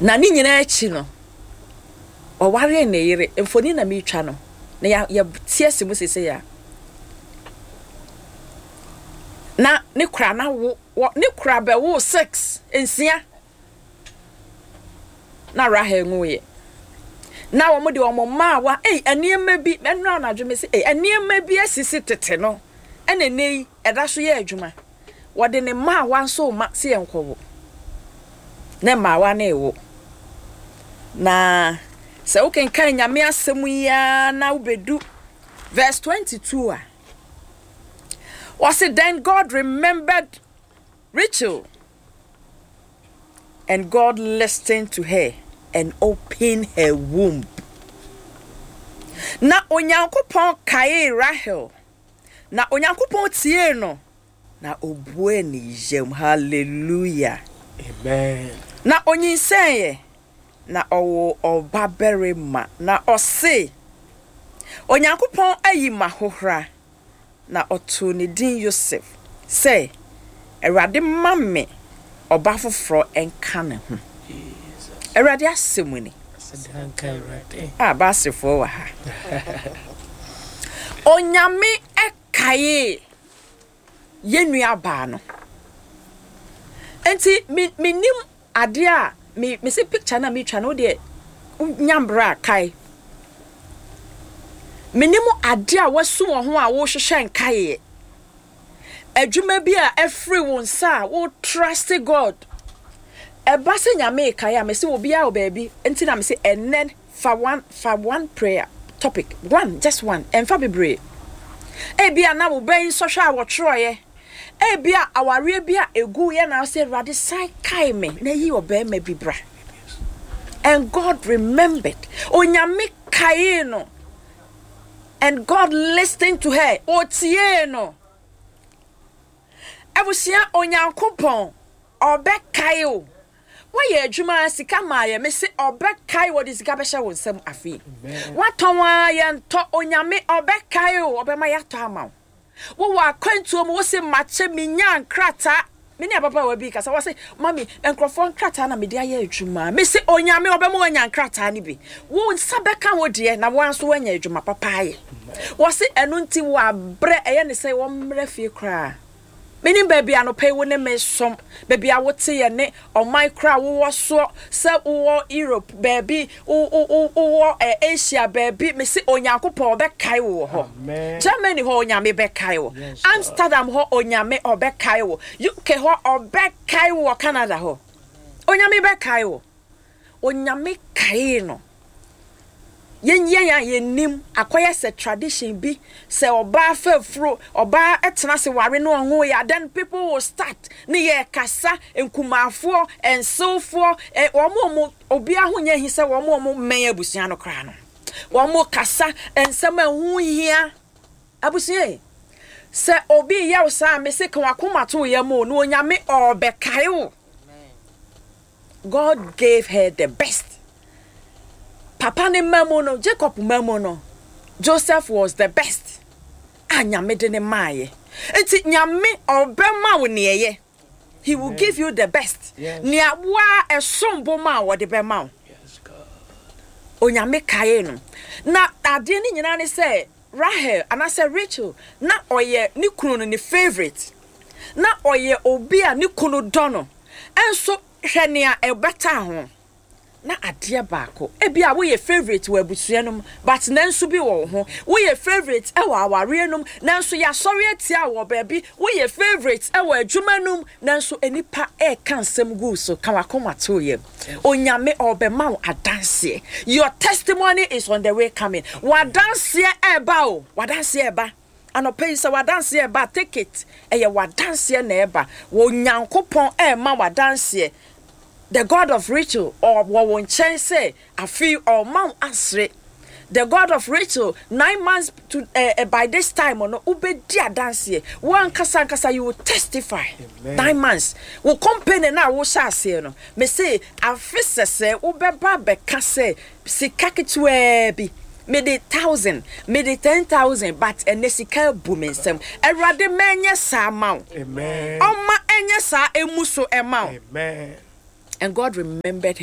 na ni nyina echi no o ware na yire mfoni na metwa no na ya tiese mu sese ya na ne kura na wo ne kura be wo 6 ensia na Rahel nguye na wo de wo maawa eniema bi enra na adweme se eniema bi asisi tete no ene nei eda so ye adwuma wo de ne maawa nso ma se enkowo ne maawa na ewo na se wo kan nyame asemu ya na ubedu verse 22 was it then God remembered Rachel and God listened to her and opened her womb. Na onyankopon kae Rahel. Na onyankopon tie no. Na obue ni jem. Hallelujah. Amen. Na onyinseye. Na owo obaberema. Na ose. Onyankopon ayi mahohra. Na otu ni din Yosef. Say, Erade mamme oba foforo enka ne ho. Erade asemuni. Basifo wa ha. Onyame ekaye yenua ba no. Enti minim ade a me see picture na me twa no de nyambra kai. Minim ade a wasu wo ho a wo hwehwe nkaye. Adwuma bi a every one sa wo trust God. Eba se nyame kaya me se obi a obabi enti na me se enen for one prayer topic one just one emfa bebre bia na wo ban so hwa wo troye bia aware bia egu ye na say rade sai kai me na yi oba ma bibra and God remembered onyame kai no and God listened to her otie no abusia onyankopon obekai o why adwuma sika maaye me se obekai wo de sika behye wo nsam afi watonwa ye nto onyame obekai o obema ya to ama wo wa kwantuo mo wo se mache minya nkrata me ne papa wa bi kasa wo se mami enkrofo nkrata na me de aye adwuma me se onyame obema wanya nkrata ni bi wo nsa beka wo de na wo anso wanya adwuma papa aye wo se enu nti wo abre eye ne se wo mra fie kra Meaning baby anope wo ne me som baby a wote ye ne o micro wo so se wo Europe baby wo Asia baby me se onyankopon be kai wo ho Germany ho onyame be kai wo Amsterdam ho onyame obe kai wo UK ho obe kai wo Canada ho onyame be kai wo onyame kai no yenim akoya se tradition bi se oba fafro oba etena se ware no ho ya then people will start ne ye kasa enkumafo ensofo omo obi ahonya hi se omo men abusuan no kra no omo kasa ensam ahu hia abusuan se obi ya usa me se kan akomato ye mo no onyame obekai wo God gave her the best. Papa ne mamono, Jacob mamono. Joseph was the best. Anyame de ne maye. Enti nyame obema wo ne ye. He will give you the best. Nia wa esombo ma wo de bema. Yes God. Onyame kaye no. Na ade ni nyina ne say Rahel and I say Rachel na oye ni kunu no ne favorite. Na oye obi a ni kunu dono. Enso hwenia e beta ho. Na ade baako ebia wo ye favorite wo abusuanom but nanso bi wo ho wo ye favorite e wo awareanum nanso ya sori atia wo baabi wo ye favorite e wo adwumanum nanso enipa e kansem gu so kan wakomato ye onyame obema wo adanse your testimony is on the way coming wadanse e ba o wadanse e ba anope se wadanse e ba take it e wadanse na e ba wo nyankopon e ma wadanse the God of Rachel or won chance say I feel or mount asre the God of Rachel 9 months to by this time on ube dia dance here one kasa you will testify. Amen. 9 months will company na wo sha say no me say afise say ube ba be ka say sikaketwe bi me de 1,000 me de 10,000 but enesika bumensem erade menye sa amount. Amen. Oma enye sa emuso amount. Amen. And God remembered her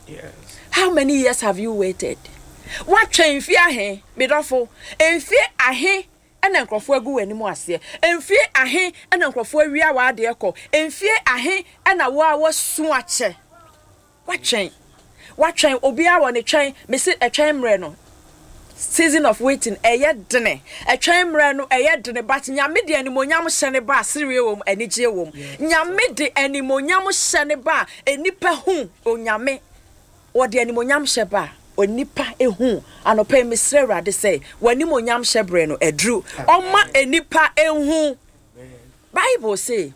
Yes. How many years have you waited? What train fear he? Midofo. En fear ahe. And nkrofo agu wanimu ase. En fear ahe. And nkrofo awia wa de ekọ. En fear ahe. And awa su ache. What train? What train? Obia won a train. Me sit a train mre no. Season of waiting, dene. A train reno, dene, but Yamidi and Monyam Seneba, Syrium, and Nigeum. Yamidi and Monyam Seneba, a nipper whom, or Yame, or the Animonyam Sheba, or Nippa a whom, and obey Miss Sarah, they say, when Nimonyam Shebreno, a drew, or ma a nippa a whom. Bible say,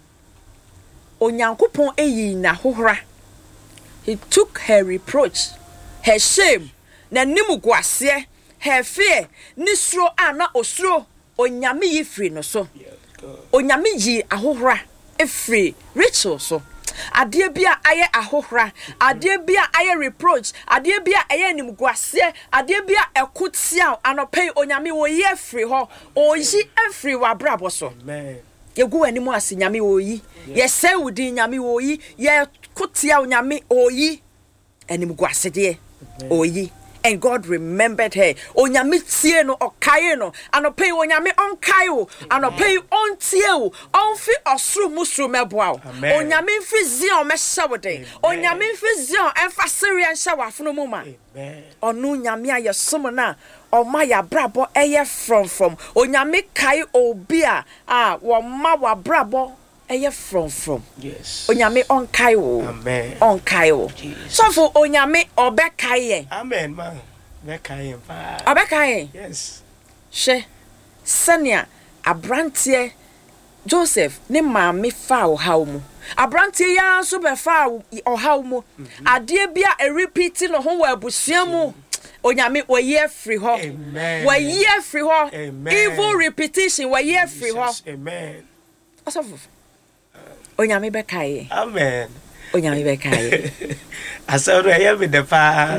O Yankupon a ye na hora. He took her reproach, her shame, na nimu guasie. Her fear, nisro ana osro, onyame yi free no so. Onyame yi ahohra, free, Rachel so. Ade bia aye ahohra, ade bia aye reproach, ade bia aye nimguase, ade bia ekotia anopay onyame wo ye free ho, oyi free wa brabo so. Amen. Yegu animu ase nyame wo yi, ye se wudi nyame wo yi, ye kotia onyame oyi, animguase de oyi. And God remembered her. Onyame tie no okaye no anopay onyame onkaye wo anopay ontie wo onfi osru musru meboa wo onyame mfi zion mehawode onyame mfi zion emfa Syria nshawa afuno mu ma onu nyame ayesom na oma ya brabo eye from onyame kai obi a wo ma wa brabo eye from yes onyame onkai wo amen onkai wo so for onyame obekai amen man bekai pa obekai yes she sania abrantie Joseph ne maame fa o hawmu abrantie ya so be fa o hawmu ade bia a repeat no ho wa abusua mu onyame wo ye free ho amen wo ye free ho amen evil repetition wo ye free ho amen asofo onyame bekai amen onyame bekai asoro ya be the pa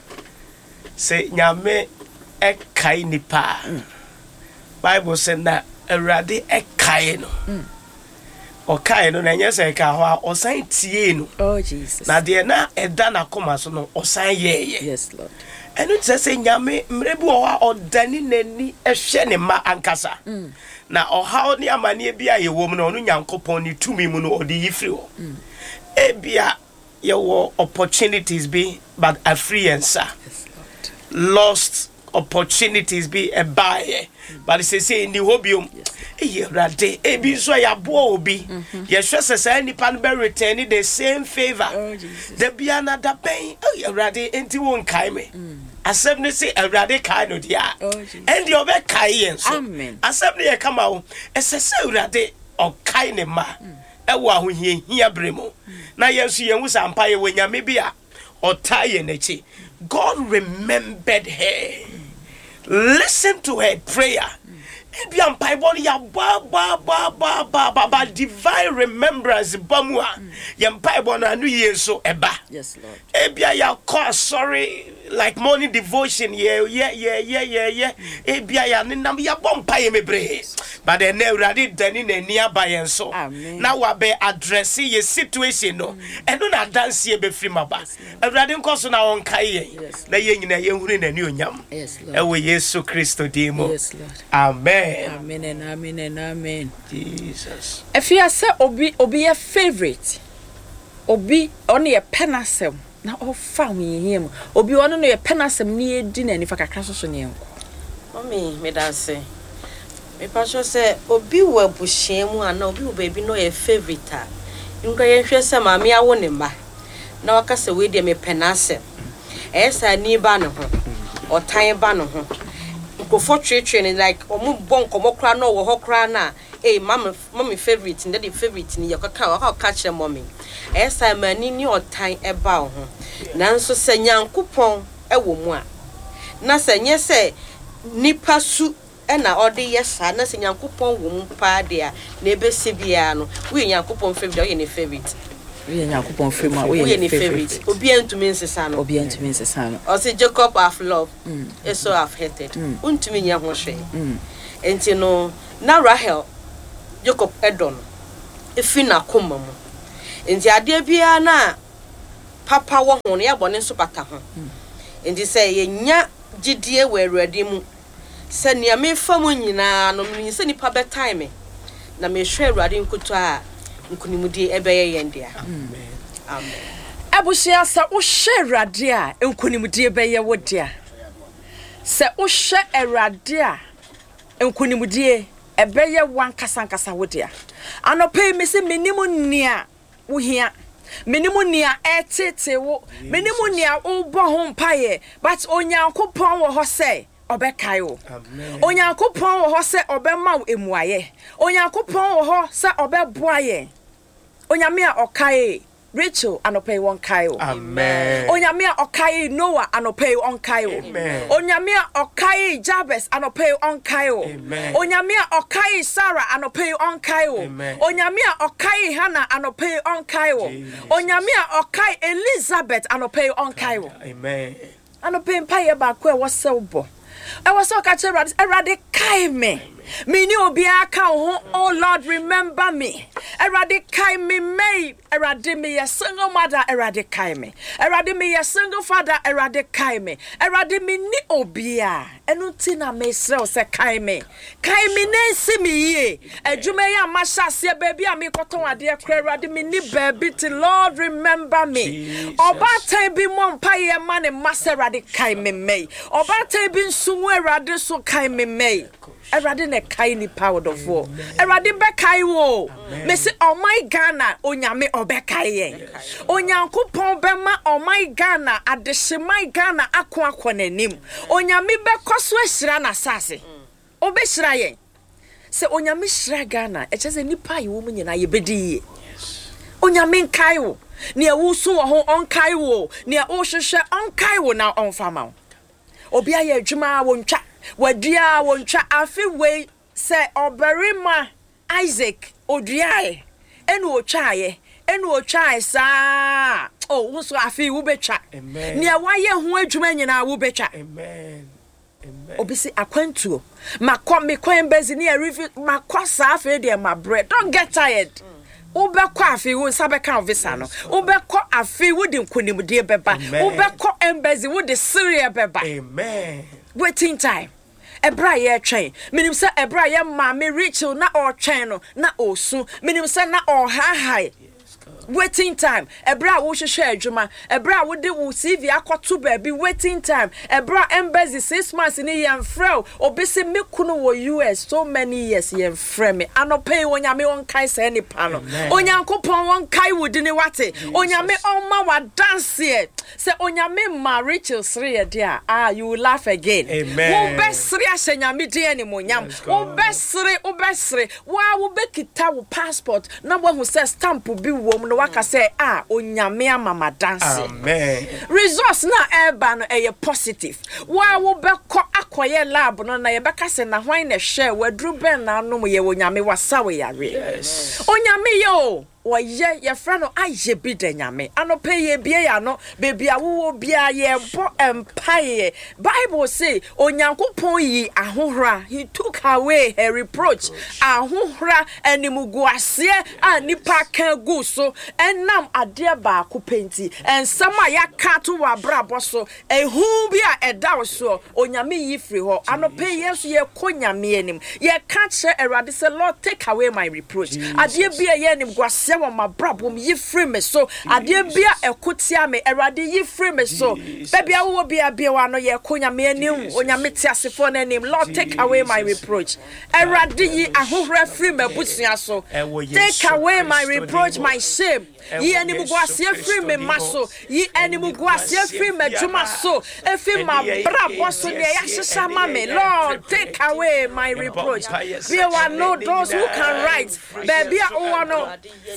say nyame ekai nipa Bible say na awurade ekai no okai no na nyese ka ho osan tie no oh Jesus na de na eda na koma so no osan ye yes Lord enu tse say nyame mrebu o wa odani nani ehwe ne ma ankasa na ohaw ne amane bia ye wom no onu nyankopon ni tumi mu no odi yifri ho ebia ye wo opportunities be but a free answer yes Lord lost opportunities be a buy but it say in the hobium e rade e bi so ya bo obi ye hwese say nipa no be return the same favor the bia na da pen e rade enti won kai me asem ne say awurade kai no dia and the obe kai yen so asem ne ye kama wo esese awurade o kai ne ma e wo ahohia bremo na yesu yen wusa ampa ye wanyame bia o tie na chi God remembered her. Listen to her prayer. Divine remembrance bamua yampaibona anu yeso eba yes Lord ebia ya call sorry like morning devotion yeah ebia ya ninam ya bompa ye mebre but the neuradi dani na ni abayen so na wa be address ye situation no eno na dance ye be free maba everadi nkoso na won kai ye na ye nyina ye huru na ni onyam yes Lord ewe Yesu Kristo dimo yes Lord amen amen and amen and amen Jesus if you say obi your favorite obi on your penasem na o fa him obi ono no your penasem ni edi na nifa kakra so ne enko mami me dance me pasho say obi wa buhiem ana obi wo baby no your favorite a nka ye hwe se mami awo ne ma na waka se we de me penasem esa ni ba no ho otan ba no ho nkofo twetwe like omu bon komokra no wo ho kra na mommy favorite and the favorite ni yakaka wa catch them mommy esa mani ni otan eba ho nanso se nyankopon ewo mu a na se nye se nipa su na ode yesa na se nyankopon wo mu pa de a na ebese bia no we nyankopon favorite we ne favorite we nyankopon favorite we ne favorite obi entumi nsesa no o se Jacob have love so have hated untumi nya ho hwe enti no na Rahel Jacob Edon efina koma mu enti ade bia na papa wo ho ne ya bone so pata ho enti say ye nya gidie we awurade mu se nia me fam nyina no me se nipa be time na me hwe awurade nkuto a nkunimudi ebeye yendia amen abusia sa wo hwe awurade a nkunimudi ebeye wodia se wo hwe awurade a nkunimudi ebeye wankasankasa wodia anope me se menimu nia wo hia menimu nia etete wo menimu nia wo bo ho mpaye but onyankopon wo ho se obekai wo onyankopon wo ho se obema wo emuaye onyankopon wo ho se obeboaye onyame a okai Rachel anope won kayo. Amen. Onyame a okai Noah anope on kayo. Amen. Onyame a okai Jabez anope on kayo. Amen. Onyame a okai Sarah anope on kayo. Amen. Onyame a okai Hannah anope on kayo. Onyame a okai Elizabeth anope on kayo. Amen. Anope mpaye ba ko e wo sewbo. E wo so ka che Erade kai me. Mini obi aka ho, oh Lord, remember me. Erade kai me may. Erade me a single mother. Erade kai me. Erade me a single father. Erade kai me. Erade me ni obia. Enutina me se kai me. Kai me ne si me ye. Ejume ya masha se baby a me koton ade kra. Erade me ni baby to Lord, remember me. Oba time bi mo mpa ye man e master erade kai me may. Oba time bi nsumu erade so kai me may. Erade ne kai ni power of war. Erade be kai wo. Me say oh my Ghana onyame obekai yen. Onyankopon be ma oh my Ghana adehye my Ghana akwa nanim. Onyame be koso ehira na sase. Obehira yen. Se onyame hira Ghana e chese nipa yi wo mu nyina ye bedi. Onyame nkai wo. Ne awusu wo ho onkai wo. Ne o hwehwe onkai wo na onfama wo. Obi aye adwuma wo ntwa wadia wontwa afi we se oberima Isaac odiae enu otwae sa wo so afi wo betwa ne waye ho adwuma nyina wo betwa Amen. Obi se akwantuo me kwan bezi ne review makwasa afi de ma bread don't get tired Ubeko afi wo sabeka visa no ubeko afi wo de nkonimde beba ubeko embassy wo de Syria beba Amen. Waiting time. Ebra ye twen. Minim se ebra ye ma me Rachel na o twen no na osu. Minim se na o high. Waiting time. Ebra wo hwehwe adwuma. Ebra wo de wo CV akoto ba bi waiting time. Ebra embassy 6 months ni yemfrɛ. Obese me kunu wo US so many years yemfrɛ me. Anope onyame won kai se ni pa no. Onyankopon won kai wo di ni wate. Onyame onma wa dance here. Se onyame ma Rachel sre dia. You will laugh again. Amen. Wo besre ahyenyame dia ni monyam. Wo besre. Wo be kita wo passport na wo hu se stamp bi wo no waka say onyame amama dance. Amen. Results na eba no eye positive. Wa wo be ko akoye lab no na ye beka se na hwan na hwe wadru ben na no ye onyame wasa we yare. Yes. Onyame yo Oye ye friend no aye bi de nyame anope ye bie ya no baby awo bia ye bo empire Bible say onyankopon yi ahohra he took away her reproach ahohra animuguase nipa kan gu so enam ade ba ko penti ensama ya ka to wa brabo so ehu bia eda so onyame yi free ho anope yesu ye konyame anim ye ka kire erade say Lord take away my reproach ade bia ye nim guase wa ma brabom yi free me so ade bia ekotia me erade yi free me so baby awo bia wa no ye konya me anim onyame ti asefo na anim Lord take away my reproach erade yi ahohra free me busia so take away my reproach my shame yi anim guase free me maso yi anim guase free me juma so efi ma brabo so ne ya hisa ma me Lord take away my reproach be one know those who can write baby awo no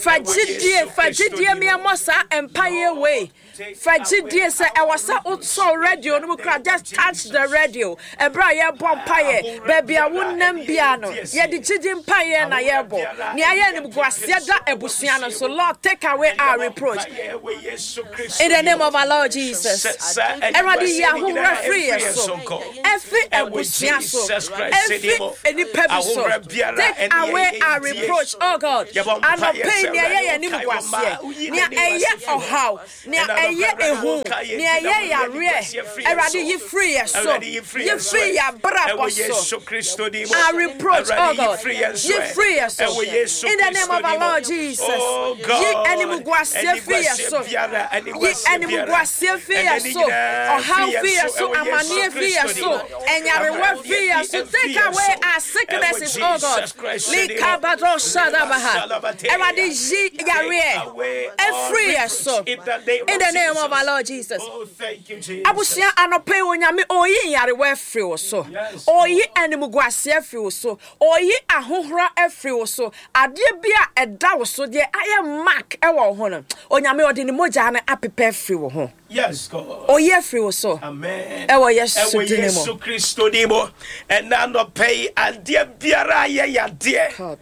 Fajidie me amosa empire way. Fajidie say I was so radio no kra just touch the radio. Ebra ye bompaye baby a wonnam bia no. Ye di gidi mpaye na ye bo. Ni aye ni guasia da ebusua no so Lord take away our reproach. In the name of our Lord Jesus. Everybody ya who free so. every ebusia so every any pebble so take away our reproach, oh God. And no pain near ye ni mwasie near eye ohaw near eye ehu near ye ya re erade ye free so ye free ya brabo so our reproach, oh God, ye free so in the name of our Lord Jesus. Ye animal gwasie free so ye animal gwasie free so ohaw free so amanie free so enyarewa free so take away our sicknesses, oh God. Likabado shadabaha erade ye yare free so in the name of our Lord Jesus. Thank you, Jesus. Abusia anope onyame oyi yarewa free so oyi animal gwasie free so oyi ahohora free so ade bia eda wo so de aye mark e wo ho no onyame ode ni moja na apepe free wo ho. Yes, God. Oyi free so Amen. E wo Yesu dinimo. Yesu Kristo dimo ena no pay ade biara ye yade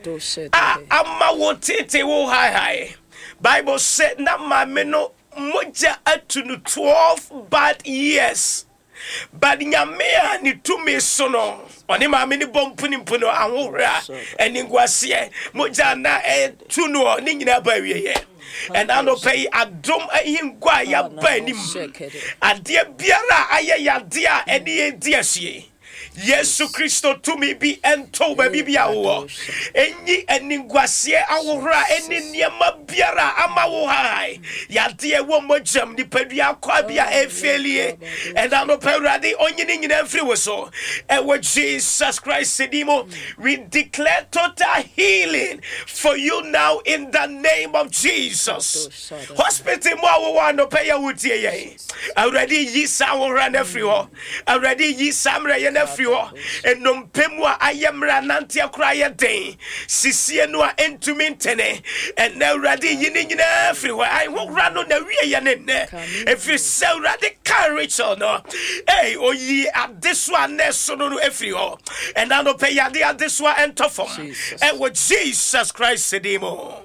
ama wo tete wo hai Bible said na mame no moja atunu 12 bad years. But nyame ni tumi so no oni ma me ni bompu ni mpuno ahora eni ngwasie moja na tunu ni nyina ba wiye and I no pay adom ahingwa ya ba nim ade biara aye ya dia eni ediasie Yesu Kristo to me be ento ba bibia wo enyi eningwasie awora eni niema biara ama wo hai ya de wo mojam ni padua kwa bia efelie and I no perade onyini nyina mfiri wo so e Jesus Christ sedimo we declare total healing for you now in the name of Jesus. Hospital mo wo no pay ya wutie ye already yisa awora na free ho already yisa mra ye na enom pemwa ayemra nante akra ye den sisie no a entumi ntene en awrade yini nyina free ho ai ho ra no na wie ye ne ne efi se awrade Rachel no oyi adeso aneso no efri ho and now no pay ade adeso entofom and with Jesus Christ sedimo.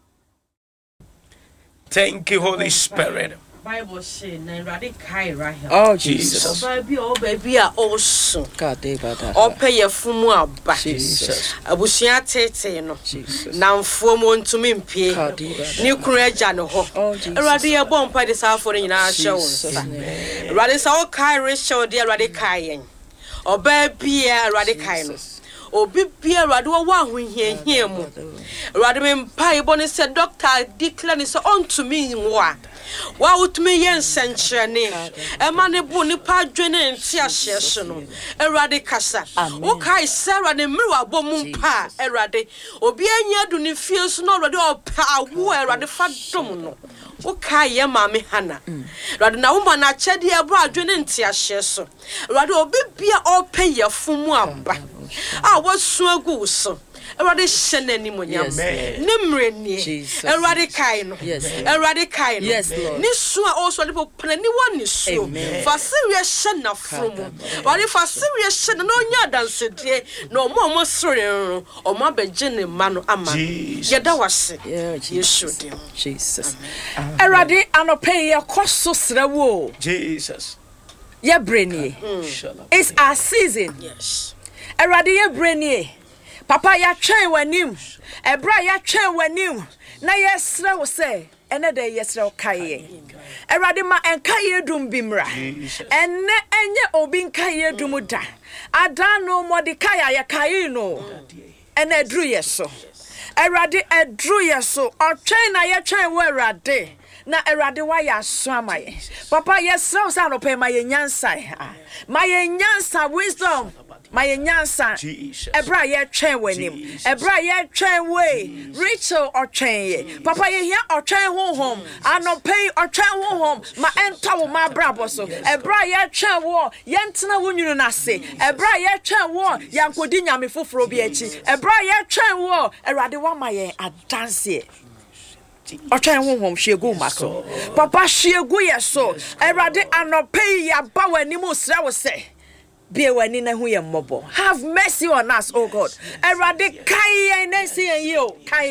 Thank you, Holy Spirit. Bible say na radi kai rahel. Oh Jesus. Baby also. God dey bada. Ope ye fumu aba. Jesus. Abusia tete no. Jesus. Na mfuomo ntumi mpie. God dey bada. Ni kunu agya no ho. Oh Jesus. Radi ye bom pa de safo nyina ahye wo. Radi sa o kai Rachel de radi kai yen. Oba bia radi kai no. Obi bia radi wo ahohiahia mu. Radi me mpa e boni se doctor declare ni so unto me nwa. Wa utumi yen senchene e ma ne bu ni pa dwene nti ahye so no Erade kasa wo kai Sarah ne mriwa bom mpa Erade obi anya du ni fie so no Erade opa wo Erade fa dom no wo kai ye ma me hana Erade na wo ma na chede e bra dwene nti ahye so Erade obi bia opa ye fumu aba wo su agu so Erade shene ni monyam nimre ni Erade kai no Erade kai no ni so also lipo pani woni so fa serious shena from wari fa serious shena no nya dance de no mo sore o ma beje ne ma no ama yeda wase Yesu dem Jesus Erade anope ye koso srewo Jesus ye brenie it's our season yes Erade ye brenie Papa ya twen wanim ebra ya twen wanim na yesre wo se ene de yesre wo kaye Erade ma enkaye dum bimra enne enye obi nkaye dum da adano Mordecai ya kaye no ene dru yeso Erade edru yeso otwen na ye twen wo Erade na Erade wa ya so amaye Papa yesre wo sa no pe ma ye nyansa wisdom my nyansa ebra ye twen wanim ebra ye twen we Rachel or twen Papa ye here or twen honhom anopay or twen honhom ma enta wo ma brabo so ebra ye twen wo ye ntena wonwunu na se ebra ye twen wo yankodi nyame foforo bi achi ebra ye twen wo Erade wa ma ye adanse Ochan honhom shegu mako Papa shegu ye so Erade anopay ya ba wanimu sra wo se be wani na hu ye mmobo. Have mercy on us, oh God. Erade kai yen na si yen yo.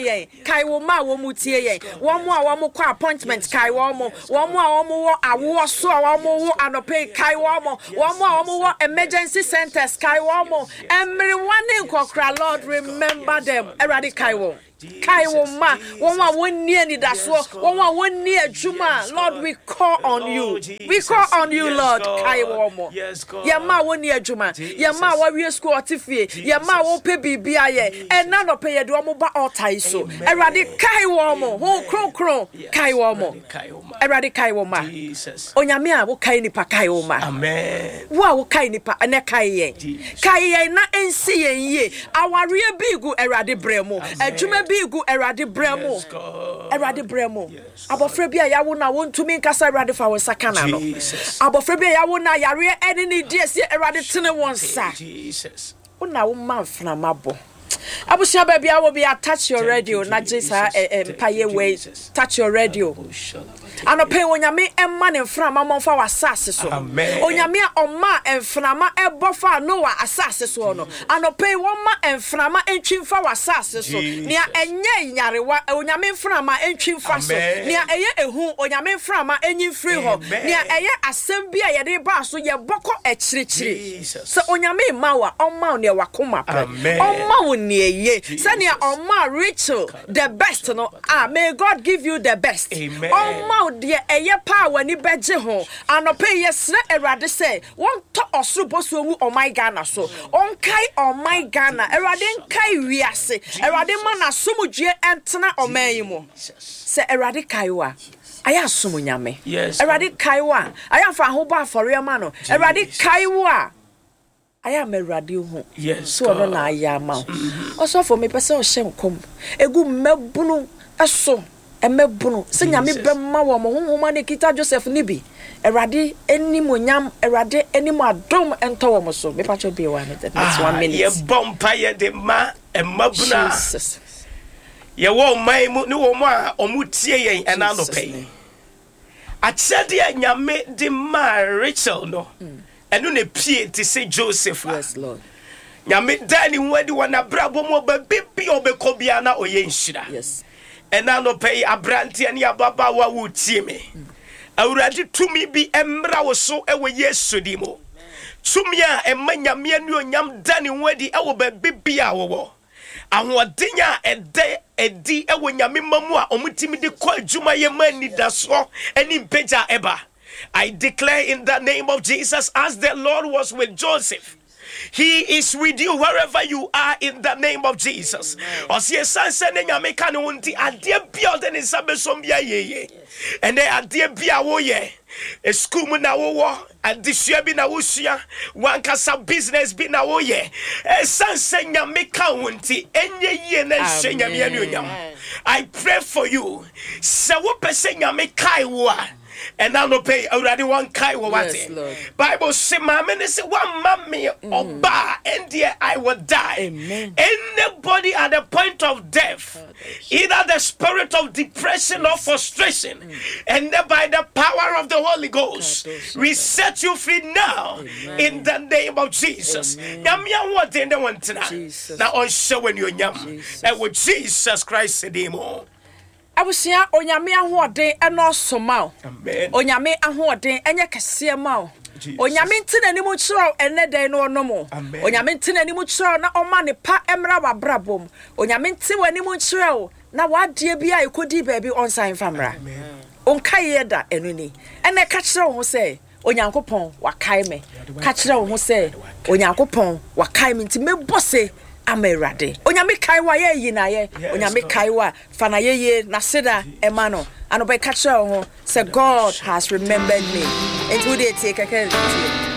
Kai wo ma wo mu tie yen. Wo mo a wo mo kwa appointment kai wo mo. Wo mo a wo mo wo awo so a wo mo wo anope kai wo mo. Wo mo a wo mo wo emergency centers kai wo mo. Everyone in Kokra, Lord, remember them. Erade kai wo. Kai wo ma, won near ni daso, won near Juma. Lord, we call on you. We call on you, Lord. Kai wo mo. Yes, God. Ya ma won near Juma. Ya ma wa wi school otifie. Ya ma wo pe bibia ye. And none of pay ye do mo ba altar so. Erade kai wo mo. Ho kron. Kai wo mo. Erade kai wo ma. Jesus. Onyame a wo kai nipa kai wo ma. Amen. Wo kai nipa ene kai ye. Kai ye na ensi ye. Aware bigu erade bremo. Adwuma bigu erade bremo. Erade bremo. Abofra bia ya wo na wontumi nkasa erade fa wo sakana no. Abofra bia ya wo na yare ene ni die se erade tene won sa. Jesus. Wo na wo manfna mabo. Abusia baby I will be attach your radio na jisa paye way touch your radio. Anope onyame emma ne mframa monfa wasase so. Onyame oma emframa ebofa no wa asase so no. Anope woma emframa entwimfa wasase so. Nia enye nyarewa onyame mframa entwimfa so. Nia eye ehu onyame mframa enyimfiri ho. Nia eye asem bia ye de ba so ye boko ekirikiri. So onyame mawa oma ne wakoma pa. Oma woni eye. Sania oma Rachel the best no. May God give you the best. Oma de eye power ni beje ho anope yesre erade say won to osrubo so wu oh my Ghana so on kai oh my Ghana erade kai wiase erade mana somudwe entena oman mu se erade kai wa aya somu nyame erade kai wa aya fa ho ba afore ma no erade kai wa aya merade hu so no na aya ma oso for me pese o hyenkom egu mabunu eso emebunu se nyame bemma wo mo honhoma ne kita Joseph nibi erade enimonyam erade enimu adom ento wo mo so me pacho be wa that's 1 minute ye bompa ye de ma emabuna ye wo mai mu ni wo mo a omutie yen ena no pay a chede nyame de ma Rachel no enu ne pie ti se Joseph. Yes Lord. Nyame dani wadi wana brabo mo ba bibi obekobia na oye nshira. Yes. Ena no pay abranti ani ababa wa wutie me. Awurade tumi bi emra wo so ewe Yesu di mo. Tumi a emma nyame anu onyam dani wadi ewo ba bibia wo. Ahoɔdenya edi ewo nyame mamu a omutimi de kɔ adwuma ye mani daso eni mpagya eba. I declare in the name of Jesus, as the Lord was with Joseph, He is with you wherever you are in the name of Jesus. Osie sanse ne nyame ka ne wonti ade bia ode ne sabe som bia ye. And they ade bia wo ye. Eskum na wo wo, adisua bi na wo sua, wankasa business bi na wo ye. Sanse nyame ka wonti enye ye na hye nyame anu nyam. I pray for you. Se wo pese nyame kai wo a and now no pay already one kai wate. Bible say mama say one mommy oba and there I will die. Amen. Anybody at the point of death, either the spirit of depression or frustration, and then by the power of the Holy Ghost, we set you free now. Amen. In the name of Jesus. Nyamia what in the one tonight. Now on showing you nyam and with Jesus Christ demo. Abusia onyame ahoɔden ɛno soma. Amen. Onyame ahoɔden enye kese ma. Onyame ntena ni mu kyerɛw ene den no no mo. Onyame ntena ni mu kyerɛw na ɔma ne pa emra wabrabom. Onyame nte wani mu kyerɛw na wadie bia ekodi baabi onsan famra. Onkae yeda enu ni. Ene ka kyerɛw ho sɛ Onyankopɔn wakae me. Ka kyerɛw ho sɛ Onyankopɔn wakae me nti mebose amerade onyame kaiwa ye yinaye onyame kaiwa fana ye na seda emano anobe catch ho say God has remembered me and who they take a care